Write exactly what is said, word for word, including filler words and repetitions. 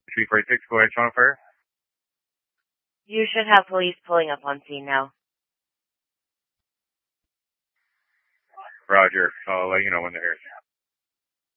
three four six, go ahead, Sean Fire. You should have police pulling up on scene now. Roger. I'll let you know when they're here.